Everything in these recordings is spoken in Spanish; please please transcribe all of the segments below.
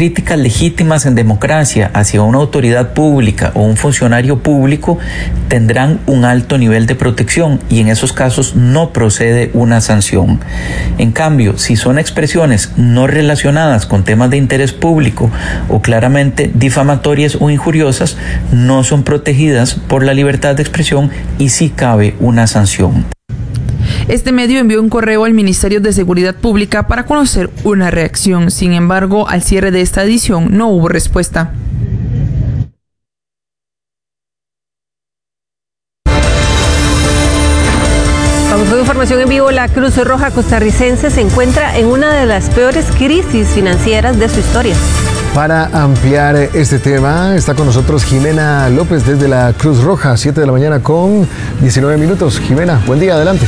críticas legítimas en democracia hacia una autoridad pública o un funcionario público tendrán un alto nivel de protección y en esos casos no procede una sanción. En cambio, si son expresiones no relacionadas con temas de interés público o claramente difamatorias o injuriosas, no son protegidas por la libertad de expresión y sí cabe una sanción. Este medio envió un correo al Ministerio de Seguridad Pública para conocer una reacción. Sin embargo, al cierre de esta edición no hubo respuesta. Vamos con información en vivo. La Cruz Roja costarricense se encuentra en una de las peores crisis financieras de su historia. Para ampliar este tema está con nosotros Jimena López desde la Cruz Roja, 7 de la mañana con 19 minutos. Jimena, buen día, adelante.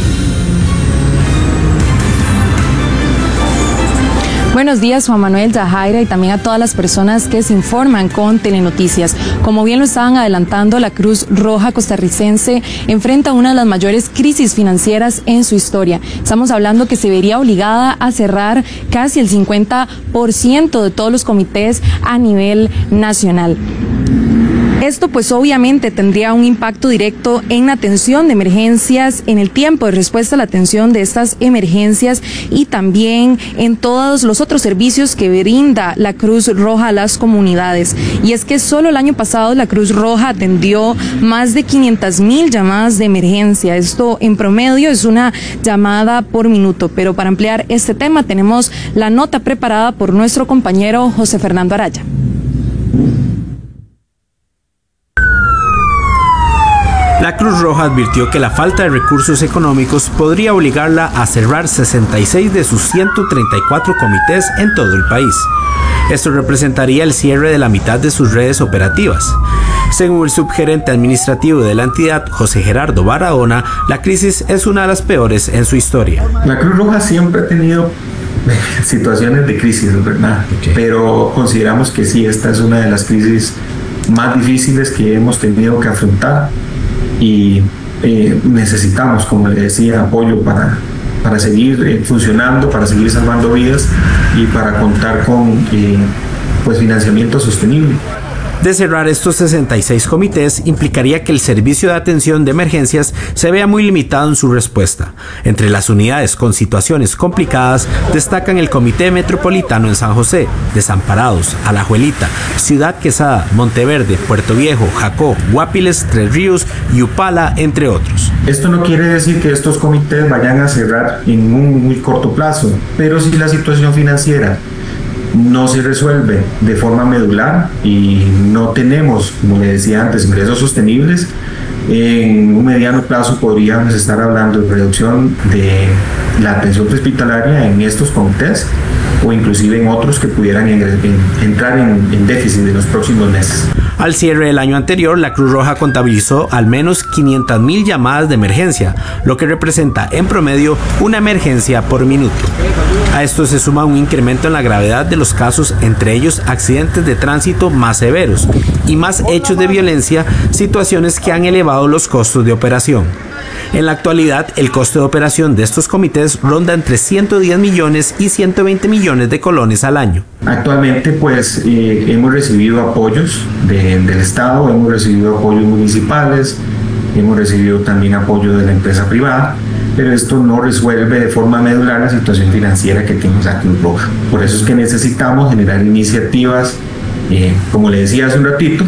Buenos días, Juan Manuel, Yajaira, y también a todas las personas que se informan con Telenoticias. Como bien lo estaban adelantando, la Cruz Roja costarricense enfrenta una de las mayores crisis financieras en su historia. Estamos hablando que se vería obligada a cerrar casi el 50% de todos los comités a nivel nacional. Esto pues obviamente tendría un impacto directo en la atención de emergencias, en el tiempo de respuesta a la atención de estas emergencias y también en todos los otros servicios que brinda la Cruz Roja a las comunidades. Y es que solo el año pasado la Cruz Roja atendió más de 500,000 llamadas de emergencia. Esto en promedio es una llamada por minuto. Pero para ampliar este tema tenemos la nota preparada por nuestro compañero José Fernando Araya. La Cruz Roja advirtió que la falta de recursos económicos podría obligarla a cerrar 66 de sus 134 comités en todo el país. Esto representaría el cierre de la mitad de sus redes operativas. Según el subgerente administrativo de la entidad, José Gerardo Barahona, la crisis es una de las peores en su historia. La Cruz Roja siempre ha tenido situaciones de crisis, ¿verdad? Pero consideramos que sí, esta es una de las crisis más difíciles que hemos tenido que afrontar. Y necesitamos, como le decía, apoyo para seguir funcionando, para seguir salvando vidas y para contar con financiamiento sostenible. De cerrar estos 66 comités implicaría que el servicio de atención de emergencias se vea muy limitado en su respuesta. Entre las unidades con situaciones complicadas destacan el Comité Metropolitano en San José, Desamparados, Alajuelita, Ciudad Quesada, Monteverde, Puerto Viejo, Jacó, Guapiles, Tres Ríos y Upala, entre otros. Esto no quiere decir que estos comités vayan a cerrar en un muy corto plazo, pero si la situación financiera no se resuelve de forma medular y no tenemos, como le decía antes, ingresos sostenibles, en un mediano plazo podríamos estar hablando de reducción de la atención prehospitalaria en estos comités o inclusive en otros que pudieran entrar en déficit en los próximos meses. Al cierre del año anterior, la Cruz Roja contabilizó al menos 500,000 llamadas de emergencia, lo que representa en promedio una emergencia por minuto. A esto se suma un incremento en la gravedad de los casos, entre ellos accidentes de tránsito más severos y más hechos de violencia, situaciones que han elevado los costos de operación. En la actualidad, el costo de operación de estos comités ronda entre 110 millones y 120 millones de colones al año. Actualmente, pues, hemos recibido apoyos del Estado, hemos recibido apoyos municipales, hemos recibido también apoyo de la empresa privada, pero esto no resuelve de forma medular la situación financiera que tenemos la Cruz Roja. Por eso es que necesitamos generar iniciativas, como le decía hace un ratito,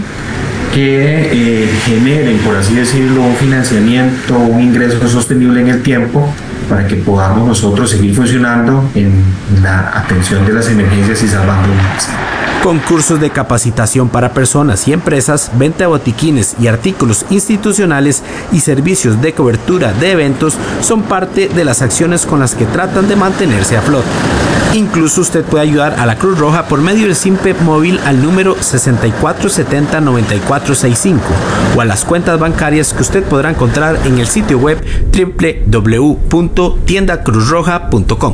que generen, por así decirlo, un financiamiento, un ingreso sostenible en el tiempo para que podamos nosotros seguir funcionando en la atención de las emergencias y salvando vidas. Concursos de capacitación para personas y empresas, venta de botiquines y artículos institucionales y servicios de cobertura de eventos son parte de las acciones con las que tratan de mantenerse a flote. Incluso usted puede ayudar a la Cruz Roja por medio del SIMPE móvil al número 6470-9465 o a las cuentas bancarias que usted podrá encontrar en el sitio web www.tiendacruzroja.com.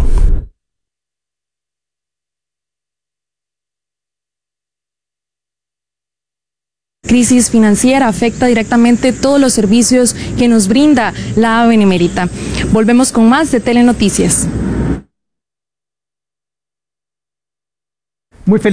Crisis financiera afecta directamente todos los servicios que nos brinda la Benemérita. Volvemos con más de Telenoticias.